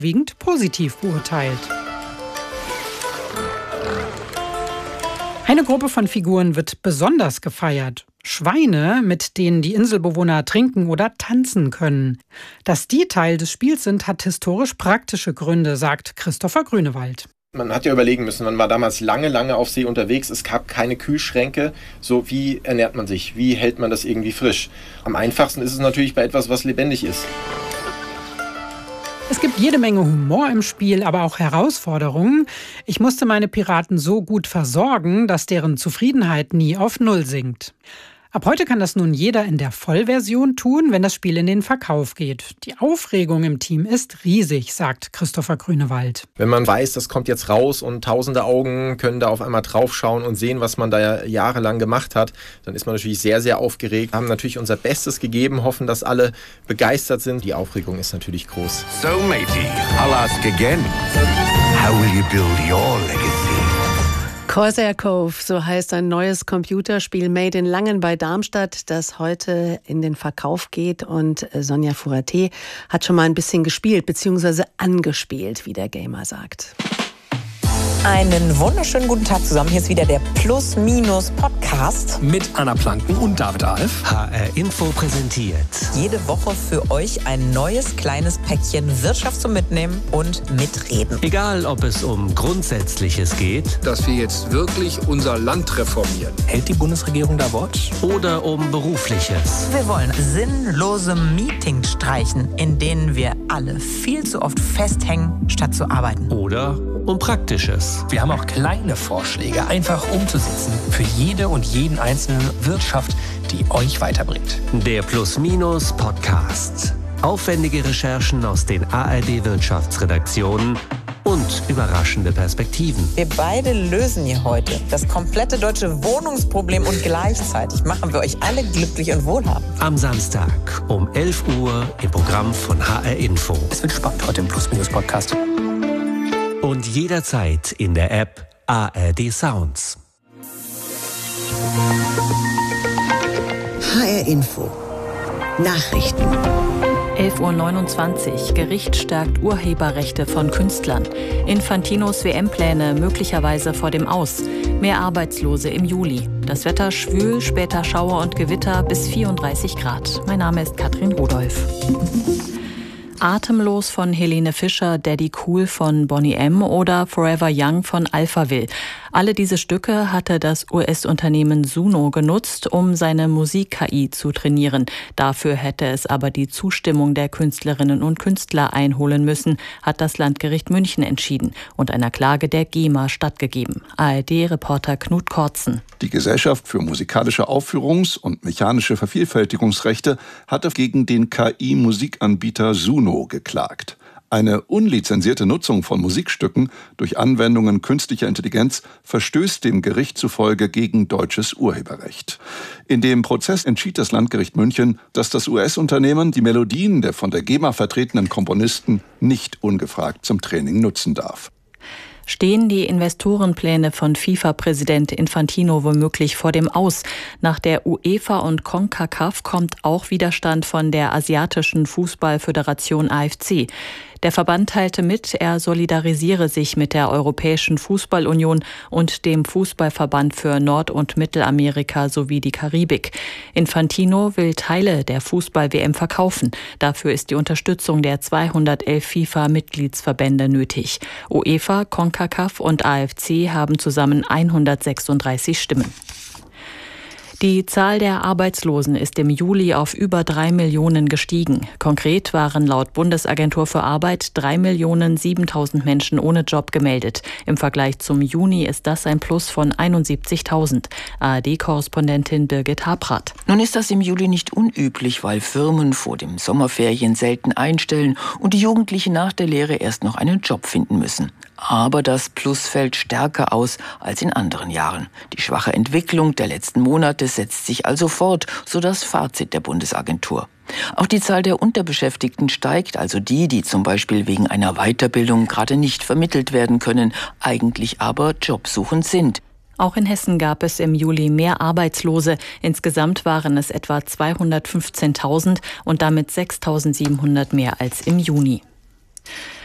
wiegend positiv beurteilt. Eine Gruppe von Figuren wird besonders gefeiert. Schweine, mit denen die Inselbewohner trinken oder tanzen können. Dass die Teil des Spiels sind, hat historisch praktische Gründe, sagt Christopher Grünewald. Man hat ja überlegen müssen, man war damals lange auf See unterwegs, es gab keine Kühlschränke. So, wie ernährt man sich? Wie hält man das irgendwie frisch? Am einfachsten ist es natürlich bei etwas, was lebendig ist. Es gibt jede Menge Humor im Spiel, aber auch Herausforderungen. Ich musste meine Piraten so gut versorgen, dass deren Zufriedenheit nie auf Null sinkt. Ab heute kann das nun jeder in der Vollversion tun, wenn das Spiel in den Verkauf geht. Die Aufregung im Team ist riesig, sagt Christopher Grünewald. Wenn man weiß, das kommt jetzt raus und tausende Augen können da auf einmal draufschauen und sehen, was man da jahrelang gemacht hat, dann ist man natürlich sehr aufgeregt. Wir haben natürlich unser Bestes gegeben, hoffen, dass alle begeistert sind. Die Aufregung ist natürlich groß. So, matey, I'll ask again. How will you build your legacy? Corsair Cove, so heißt ein neues Computerspiel made in Langen bei Darmstadt, das heute in den Verkauf geht. Und Sonja Furaté hat schon mal ein bisschen gespielt, beziehungsweise angespielt, wie der Gamer sagt. Einen wunderschönen guten Tag zusammen. Hier ist wieder der Plus-Minus-Podcast. Mit Anna Planken und David Alf. HR Info präsentiert. Jede Woche für euch ein neues kleines Päckchen Wirtschaft zum Mitnehmen und Mitreden. Egal, ob es um Grundsätzliches geht. Dass wir jetzt wirklich unser Land reformieren. Hält die Bundesregierung da Wort? Oder um Berufliches. Wir wollen sinnlose Meetings streichen, in denen wir alle viel zu oft festhängen, statt zu arbeiten. Oder um Praktisches. Wir haben auch kleine Vorschläge, einfach umzusetzen. Für jede und jeden einzelnen Wirtschaft, die euch weiterbringt. Der Plus-Minus-Podcast. Aufwendige Recherchen aus den ARD-Wirtschaftsredaktionen und überraschende Perspektiven. Wir beide lösen hier heute das komplette deutsche Wohnungsproblem und gleichzeitig machen wir euch alle glücklich und wohlhabend. Am Samstag um 11 Uhr im Programm von HR Info. Es wird spannend heute im Plus-Minus-Podcast. Und jederzeit in der App ARD Sounds. HR Info. Nachrichten. 11:29 Uhr. Gericht stärkt Urheberrechte von Künstlern. Infantinos WM-Pläne möglicherweise vor dem Aus. Mehr Arbeitslose im Juli. Das Wetter schwül, später Schauer und Gewitter bis 34 Grad. Mein Name ist Katrin Rudolph. Atemlos von Helene Fischer, Daddy Cool von Boney M. oder Forever Young von Alphaville. Alle diese Stücke hatte das US-Unternehmen Suno genutzt, um seine Musik-KI zu trainieren. Dafür hätte es aber die Zustimmung der Künstlerinnen und Künstler einholen müssen, hat das Landgericht München entschieden und einer Klage der GEMA stattgegeben. ARD-Reporter Knut Kortzen. Die Gesellschaft für musikalische Aufführungs- und mechanische Vervielfältigungsrechte hatte gegen den KI-Musikanbieter Suno geklagt. Eine unlizenzierte Nutzung von Musikstücken durch Anwendungen künstlicher Intelligenz verstößt dem Gericht zufolge gegen deutsches Urheberrecht. In dem Prozess entschied das Landgericht München, dass das US-Unternehmen die Melodien der von der GEMA vertretenen Komponisten nicht ungefragt zum Training nutzen darf. Stehen die Investorenpläne von FIFA-Präsident Infantino womöglich vor dem Aus? Nach der UEFA und CONCACAF kommt auch Widerstand von der asiatischen Fußballföderation AFC. Der Verband teilte mit, er solidarisiere sich mit der Europäischen Fußballunion und dem Fußballverband für Nord- und Mittelamerika sowie die Karibik. Infantino will Teile der Fußball-WM verkaufen. Dafür ist die Unterstützung der 211 FIFA-Mitgliedsverbände nötig. UEFA, CONCACAF und AFC haben zusammen 136 Stimmen. Die Zahl der Arbeitslosen ist im Juli auf über 3 Millionen gestiegen. Konkret waren laut Bundesagentur für Arbeit 3.007.000 Menschen ohne Job gemeldet. Im Vergleich zum Juni ist das ein Plus von 71.000. ARD-Korrespondentin Birgit Habrath. Nun ist das im Juli nicht unüblich, weil Firmen vor dem Sommerferien selten einstellen und die Jugendlichen nach der Lehre erst noch einen Job finden müssen. Aber das Plus fällt stärker aus als in anderen Jahren. Die schwache Entwicklung der letzten Monate setzt sich also fort, so das Fazit der Bundesagentur. Auch die Zahl der Unterbeschäftigten steigt, also die zum Beispiel wegen einer Weiterbildung gerade nicht vermittelt werden können, eigentlich aber jobsuchend sind. Auch in Hessen gab es im Juli mehr Arbeitslose. Insgesamt waren es etwa 215.000 und damit 6.700 mehr als im Juni.